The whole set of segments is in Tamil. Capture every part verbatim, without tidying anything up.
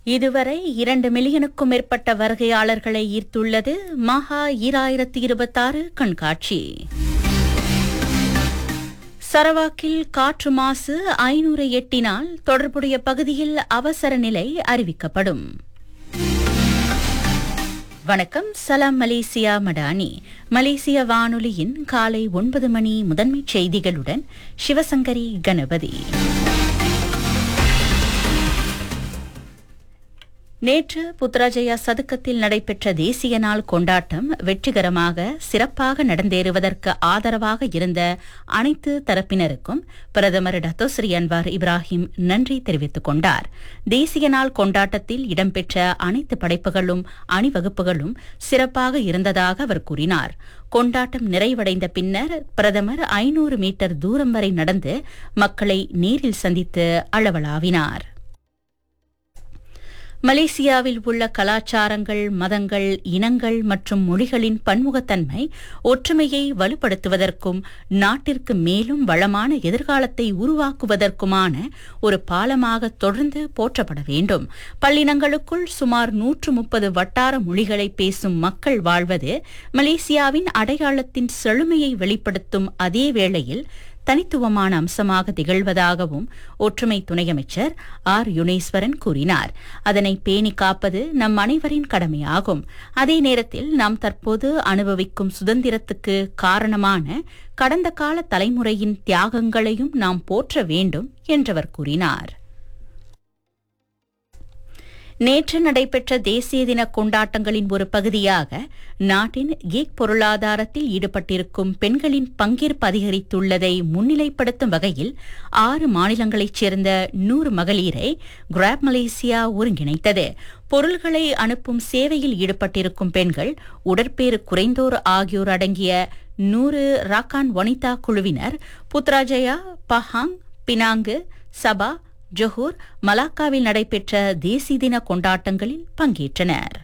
இதுவரை இரண்டு மில்லியனுக்கும் மேற்பட்ட வருகையாளர்களை ஈர்த்துள்ளது மகா ஈராயிரத்தி இருபத்தாறு கண்காட்சி. சரவாக்கில் காற்று மாசு ஐநூறு எட்டினால் தொடர்புடைய பகுதியில் அவசர நிலை அறிவிக்கப்படும். வணக்கம், சலாம் மலேசியா மடானி. மலேசிய வானொலியின் காலை ஒன்பது மணி முதன்மை செய்திகளுடன் சிவசங்கரி கணபதி. நேற்று புத்ராஜயா சதுக்கத்தில் நடைபெற்ற தேசிய நாள் கொண்டாட்டம் வெற்றிகரமாக சிறப்பாக நடந்தேறுவதற்கு ஆதரவாக இருந்த அனைத்து தரப்பினருக்கும் பிரதமர் டத்தோ ஸ்ரீ அன்வார் இப்ராஹிம் நன்றி தெரிவித்துக் கொண்டார். தேசிய நாள் கொண்டாட்டத்தில் இடம்பெற்ற அனைத்து படைப்புகளும் அணிவகுப்புகளும் சிறப்பாக இருந்ததாக அவர் கூறினார். கொண்டாட்டம் நிறைவடைந்த பின்னர் பிரதமர் ஐநூறு மீட்டர் தூரம் வரை நடந்து மக்களை நேரில் சந்தித்து அளவலாவினார். மலேசியாவில் உள்ள கலாச்சாரங்கள், மதங்கள், இனங்கள் மற்றும் மொழிகளின் பன்முகத்தன்மை ஒற்றுமையை வலுப்படுத்துவதற்கும் நாட்டிற்கு மேலும் வளமான எதிர்காலத்தை உருவாக்குவதற்குமான ஒரு பாலமாக தொடர்ந்து போற்றப்பட வேண்டும். பல்லினங்களுக்குள் சுமார் நூற்று முப்பது வட்டார மொழிகளை பேசும் மக்கள் வாழ்வது மலேசியாவின் அடையாளத்தின் செழுமையை வெளிப்படுத்தும் அதே வேளையில் தனித்துவமான அம்சமாக திகழ்வதாகவும் ஒற்றுமை துணையமைச்சர் ஆர் யுனேஸ்வரன் கூறினார். அதனை பேணி காப்பது நம் அனைவரின் கடமையாகும். அதே நேரத்தில் நாம் தற்போது அனுபவிக்கும் சுதந்திரத்துக்கு காரணமான கடந்த கால தலைமுறையின் தியாகங்களையும் நாம் போற்ற வேண்டும் என்றவர் கூறினார். நேற்று நடைபெற்ற தேசிய தின கொண்டாட்டங்களின் ஒரு பகுதியாக நாட்டின் கீக் பொருளாதாரத்தில் ஈடுபட்டிருக்கும் பெண்களின் பங்கேற்பு அதிகரித்துள்ளதை முன்னிலைப்படுத்தும் வகையில் ஆறு மாநிலங்களைச் சேர்ந்த நூறு மகளிரை கிராப் மலேசியா ஒருங்கிணைத்தது. பொருள்களை அனுப்பும் சேவையில் ஈடுபட்டிருக்கும் பெண்கள், உடற்பேறு குறைந்தோர் ஆகியோர் அடங்கிய நூறு ராக்கான் வனிதா குழுவினர் புத்ராஜயா, பஹாங், பினாங்கு, சபா, ஜொஹூர், மலாக்காவில் நடைபெற்ற தேசிய தின கொண்டாட்டங்களில் பங்கேற்றனர்.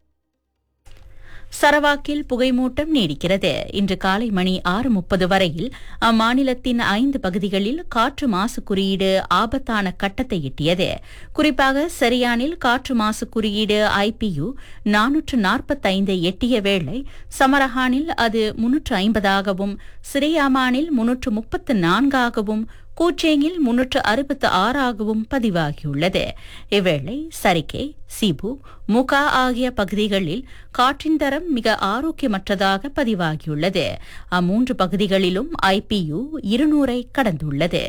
சரவாக்கில் புகைமூட்டம் நீடிக்கிறது. இன்று காலை மணி ஆறு முப்பது வரையில் அம்மாநிலத்தின் ஐந்து பகுதிகளில் காற்று மாசு குறியீடு ஆபத்தான கட்டத்தை எட்டியது. குறிப்பாக சரியானில் காற்று மாசு குறியீடு ஐபியு நானூற்று நாற்பத்தைந்து எட்டிய வேளை சமரஹானில் அது முன்னூற்று ஐம்பதாகவும், சிரியாமானில் முன்னூற்று முப்பத்து நான்காகவும், கூச்சேங்கில் முன்னூற்று அறுபத்து ஆறாகவும் பதிவாகியுள்ளது. இவ்வேளை சரிகே, சிபு, முகா ஆகிய பகுதிகளில் காற்றின் தரம் மிக ஆரோக்கியமற்றதாக பதிவாகியுள்ளது. அம்மூன்று பகுதிகளிலும் ஐபியு இருநூறை கடந்துள்ளது.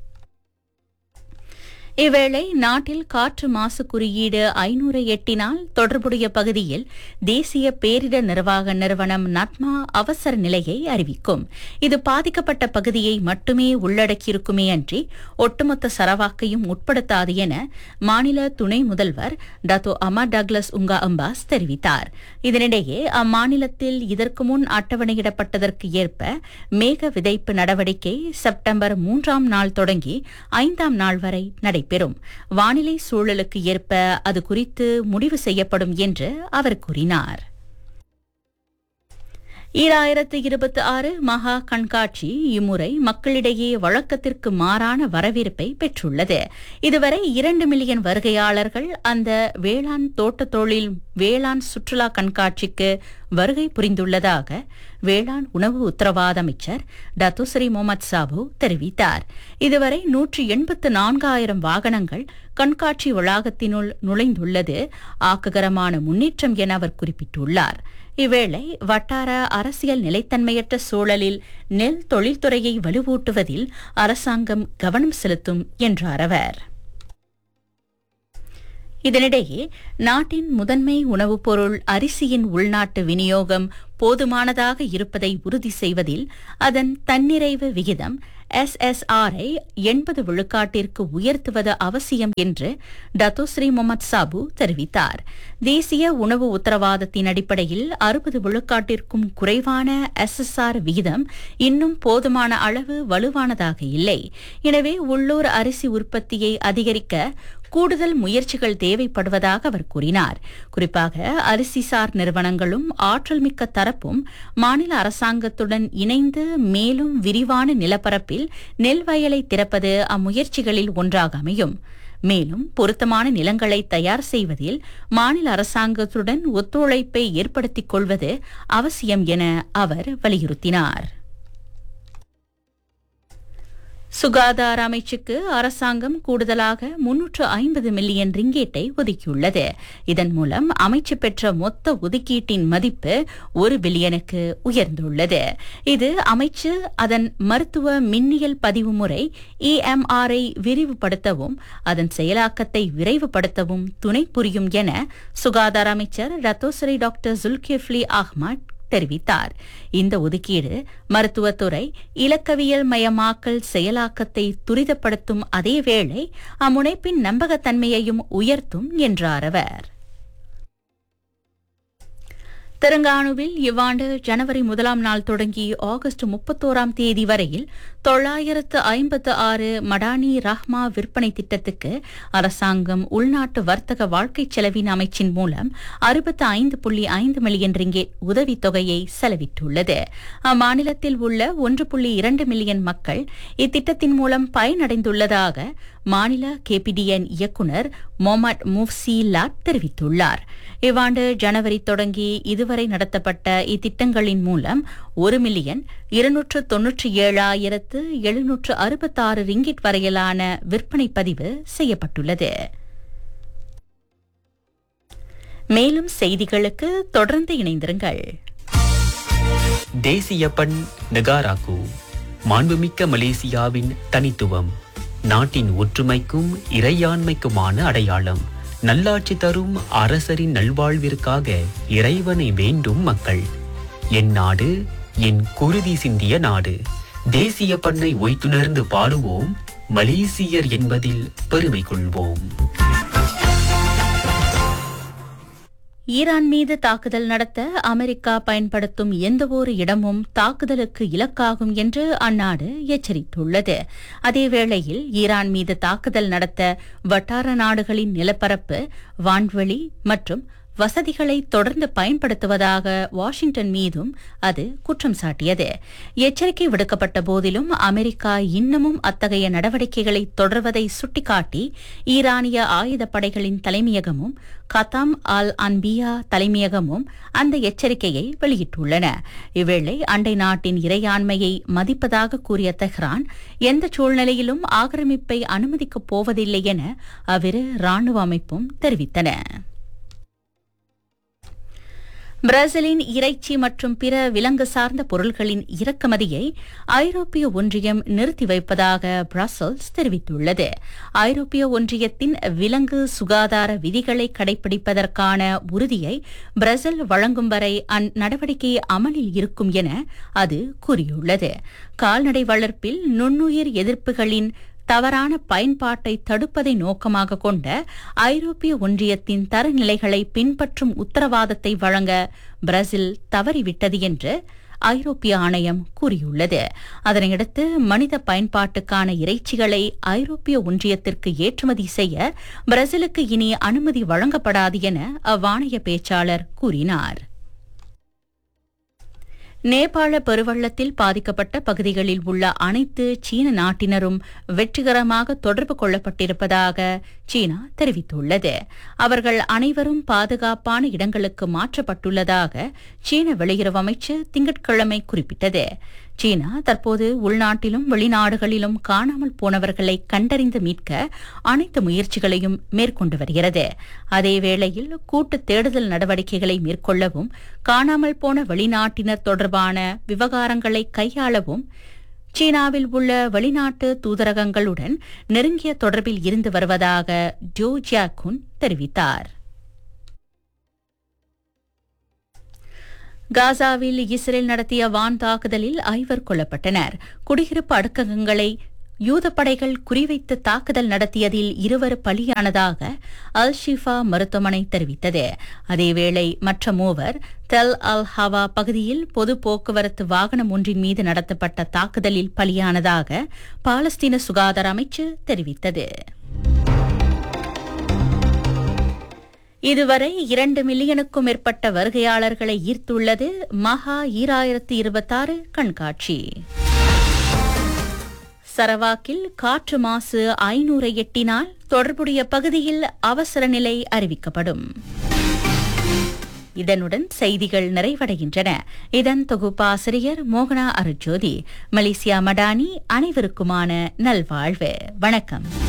இவ்வேளை நாட்டில் காற்று மாசு குறியீடு ஐநூறு எட்டினால் தொடர்புடைய பகுதியில் தேசிய பேரிடர் நிர்வாக நிறுவனம் நட்மா அவசர நிலையை அறிவிக்கும். இது பாதிக்கப்பட்ட பகுதியை மட்டுமே உள்ளடக்கியிருக்குமே அன்றி ஒட்டுமொத்த சரவாக்கையும் உட்படுத்தாது என மாநில துணை முதல்வர் டத்தோ அமர் டக்ளஸ் உங்கா அம்பாஸ் தெரிவித்தார். இதனிடையே அம்மாநிலத்தில் இதற்கு முன் அட்டவணையிடப்பட்டதற்கு ஏற்ப மேக விதைப்பு நடவடிக்கை செப்டம்பர் மூன்றாம் நாள் தொடங்கி ஐந்தாம் நாள் வரை நடைபெறும். பெறும் வானிலை சூழலுக்கு ஏற்ப அது குறித்து முடிவு செய்யப்படும் என்று அவர் கூறினார். ஈராயிரத்து இருபத்தி ஆறு மகா கண்காட்சி இம்முறை மக்களிடையே வழக்கத்திற்கு மாறான வரவேற்பை பெற்றுள்ளது. இதுவரை இரண்டு மில்லியன் வருகையாளர்கள் அந்த வேளாண் தோட்ட தொழில் வேளாண் சுற்றுலா கண்காட்சிக்கு வருகை புரிந்துள்ளதாக வேளாண் உணவு உத்தரவாத அமைச்சர் டத்தோ ஸ்ரீ முகமது சாபு தெரிவித்தார். இதுவரை நூற்று எண்பத்து நான்காயிரம் வாகனங்கள் கண்காட்சி வளாகத்தினுள் நுழைந்துள்ளது ஆக்ககரமான முன்னேற்றம் என அவர் குறிப்பிட்டுள்ளார். இவ்வேளை வட்டார அரசியல் நிலைத்தன்மையற்ற சூழலில் நெல் தொழில்துறையை வலுவூட்டுவதில் அரசாங்கம் கவனம் செலுத்தும் என்றார் அவர். இதனிடையே நாட்டின் முதன்மை உணவுப் பொருள் அரிசியின் உள்நாட்டு விநியோகம் போதுமானதாக இருப்பதை உறுதி செய்வதில் அதன் தன்னிறைவு விகிதம் எஸ் எஸ் ஆர் ஐ எண்பது விழுக்காட்டிற்கு உயர்த்துவது அவசியம் என்று டத்தோ ஸ்ரீ முகமது சாபு தெரிவித்தார். தேசிய உணவு உத்தரவாதத்தின் அடிப்படையில் அறுபது விழுக்காட்டிற்கும் குறைவான எஸ் எஸ் ஆர் விகிதம் இன்னும் போதுமான அளவு வலுவானதாக இல்லை. எனவே உள்ளூர் அரிசி உற்பத்தியை அதிகரிக்க கூடுதல் முயற்சிகள் தேவைப்படுவதாக அவர் கூறினார். குறிப்பாக அரிசிசார் நிறுவனங்களும் ஆற்றல் மிக்க தரப்பும் மாநில அரசாங்கத்துடன் இணைந்து மேலும் விரிவான நிலப்பரப்பில் நெல் வயலை திறப்பது அம்முயற்சிகளில் ஒன்றாக அமையும். மேலும் பொருத்தமான நிலங்களை தயார் செய்வதில் மாநில அரசாங்கத்துடன் ஒத்துழைப்பை ஏற்படுத்திக் கொள்வது அவசியம் என அவர் வலியுறுத்தினார். சுகாதார அமைச்சுக்கு அரசாங்கம் கூடுதலாக முன்னூற்று ஐம்பது மில்லியன் ரிங்கேட்டை ஒதுக்கியுள்ளது. இதன் மூலம் அமைச்சு பெற்ற மொத்த ஒதுக்கீட்டின் மதிப்பு ஒரு பில்லியனுக்கு உயர்ந்துள்ளது. இது அமைச்சு அதன் மருத்துவ மின்னியல் பதிவு முறை இ எம் ஆர் ஐ விரிவுபடுத்தவும் அதன் செயலாக்கத்தை விரைவுபடுத்தவும் துணை புரியும் என சுகாதார அமைச்சர் ரத்தோசரி டாக்டர் ஜுல்கிஃப்லி அஹ்மத் தெரிவித்தார். இந்த ஒதுக்கீடு மருத்துவத்துறை இலக்கவியல் மயமாக்கல் செயலாக்கத்தை துரிதப்படுத்தும் அதேவேளை அம்முனைப்பின் நம்பகத்தன்மையையும் உயர்த்தும் என்றார் அவர். தெலங்கானாவில் இவ்வாண்டு ஜனவரி முதலாம் நாள் தொடங்கி ஆகஸ்ட் முப்பத்தோராம் தேதி வரையில் தொள்ளாயிரத்து ஐம்பத்து ஆறு மடானி ரஹ்மா விற்பனை திட்டத்துக்கு அரசாங்கம் உள்நாட்டு வர்த்தக வாழ்க்கை செலவின் அமைச்சின் மூலம் அறுபத்து ஐந்து புள்ளி ஐந்து மில்லியன் ரிங்கேட் உதவித்தொகையை செலவிட்டுள்ளது. அம்மாநிலத்தில் உள்ள ஒன்று புள்ளி இரண்டு மில்லியன் மக்கள் இத்திட்டத்தின் மூலம் பயனடைந்துள்ளதாக மாநில கேபிடிஎன் இயக்குநர் மொஹமட் முஃப்சி லாட் தெரிவித்துள்ளார். இவ்வாண்டு ஜனவரி தொடங்கி இதுவரை நடத்தப்பட்ட இத்திட்டங்களின் மூலம் ஒரு மில்லியன் இருநூற்று தொன்னூற்றி ஏழாயிரத்து எழுநூற்று அறுபத்தாறு ரிங்கிட் வரையிலான விற்பனை பதிவு செய்யப்பட்டுள்ளது. மேலும் செய்திகளுக்கு தொடர்ந்து இணைந்திருங்கள். தேசிய பண் நெகாராக்கு மாண்புமிக்க மலேசியாவின் தனித்துவம், நாட்டின் ஒற்றுமைக்கும் இறையாண்மைக்குமான அடையாளம். நல்லாட்சி தரும் அரசரின் நல்வாழ்விற்காக இறைவனை வேண்டும் மக்கள். என் நாடு என் குருதி சிந்திய நாடு. தேசிய பண்ணை ஒய்த்துணர்ந்து பாடுவோம், மலேசியர் என்பதில் பெருமை கொள்வோம். ஈரான் மீது தாக்குதல் நடத்த அமெரிக்கா பயன்படுத்தும் எந்தவொரு இடமும் தாக்குதலுக்கு இலக்காகும் என்று அந்நாடு எச்சரித்துள்ளது. அதேவேளையில் ஈரான் மீது தாக்குதல் நடத்த வட்டார நாடுகளின் நிலப்பரப்பு, வான்வெளி மற்றும் வசதிகளை தொடர்ந்து பயன்படுத்துவதாக வாஷிங்டன் மீதும் அது குற்றம் சாட்டியது. எச்சரிக்கை விடுக்கப்பட்ட போதிலும் அமெரிக்கா இன்னமும் அத்தகைய நடவடிக்கைகளை தொடர்வதை சுட்டிக்காட்டி ஈரானிய ஆயுதப்படைகளின் தலைமையகமும் கதாம் அல் அன்பியா தலைமையகமும் அந்த எச்சரிக்கையை வெளியிட்டுள்ளன. இவ்வேளை அண்டை நாட்டின் இறையாண்மையை மதிப்பதாக கூறிய தெஹ்ரான் எந்த சூழ்நிலையிலும் ஆக்கிரமிப்பை அனுமதிக்கப் போவதில்லை என அவ்விரு ராணுவ அமைப்பும் தெரிவித்தன. பிரேசிலின் இறைச்சி மற்றும் பிற விலங்கு சார்ந்த பொருட்களின் இறக்குமதியை ஐரோப்பிய ஒன்றியம் நிறுத்தி வைப்பதாக பிரசல்ஸ் தெரிவித்துள்ளது. ஐரோப்பிய ஒன்றியத்தின் விலங்கு சுகாதார விதிகளை கடைபிடிப்பதற்கான உறுதியை பிரேசில் வழங்கும் வரை அந்நடவடிக்கை அமலில் இருக்கும் என அது கூறியுள்ளது. கால்நடை வளர்ப்பில் நுண்ணுயிர் எதிர்ப்புகளின் தவறான பயன்பாட்டை தடுப்பதை நோக்கமாக கொண்ட ஐரோப்பிய ஒன்றியத்தின் தரநிலைகளை பின்பற்றும் உத்தரவாதத்தை வழங்க பிரேசில் தவறிவிட்டது என்று ஐரோப்பிய ஆணையம் கூறியுள்ளது. அதனையடுத்து மனித பயன்பாட்டுக்கான இறைச்சிகளை ஐரோப்பிய ஒன்றியத்திற்கு ஏற்றுமதி செய்ய பிரேசிலுக்கு இனி அனுமதி வழங்கப்படாது என அவ்வாணைய பேச்சாளர் கூறினார். நேபாள பெருவெள்ளத்தில் பாதிக்கப்பட்ட பகுதிகளில் உள்ள அனைத்து சீன நாட்டினரும் வெற்றிகரமாக தொடர்பு கொள்ளப்பட்டிருப்பதாக சீனா தெரிவித்துள்ளது. அவர்கள் அனைவரும் பாதுகாப்பான இடங்களுக்கு மாற்றப்பட்டுள்ளதாக சீன வெளியுறவு அமைச்சு திங்கட்கிழமை குறிப்பிட்டது. சீனா தற்போது உள்நாட்டிலும் வெளிநாடுகளிலும் காணாமல் போனவர்களை கண்டறிந்து மீட்க அனைத்து முயற்சிகளையும் மேற்கொண்டு வருகிறது. அதேவேளையில் கூட்டு தேடுதல் நடவடிக்கைகளை மேற்கொள்ளவும் காணாமல் போன வெளிநாட்டினர் தொடர்பான விவகாரங்களை கையாளவும் சீனாவில் உள்ள வெளிநாட்டு தூதரகங்களுடன் நெருங்கிய தொடர்பில் இருந்து வருவதாக ஜோ ஜியாகுன் தெரிவித்தார். காசாவில் இஸ்ரேல் நடத்திய வான் தாக்குதலில் ஐவர் கொல்லப்பட்டனர். குடியிருப்பு அடுக்ககங்களை யூத படைகள் குறிவைத்து தாக்குதல் நடத்தியதில் இருவர் பலியானதாக அல் ஷிஃபா மருத்துவமனை தெரிவித்தது. அதேவேளை மற்ற மூவர் தெல் அல் ஹவா பகுதியில் பொது போக்குவரத்து வாகனம் ஒன்றின் மீது நடத்தப்பட்ட தாக்குதலில் பலியானதாக பாலஸ்தீன சுகாதார அமைச்சு தெரிவித்தது. இதுவரை இரண்டு மில்லியனுக்கும் மேற்பட்ட வருகையாளர்களை ஈர்த்துள்ளது மகா ஈராயிரத்து இருபத்தாறு கண்காட்சி. சரவாக்கில் காற்று மாசு ஐநூறை எட்டினால் தொடர்புடைய பகுதியில் அவசர நிலை அறிவிக்கப்படும். இதனுடன் செய்திகள் நிறைவடைகின்றன. இதன் தொகுப்பாசிரியர் மோகனா அருட்ஜோதி. மலேசியா மடானி. அனைவருக்குமான நல்வாழ்வு. வணக்கம்.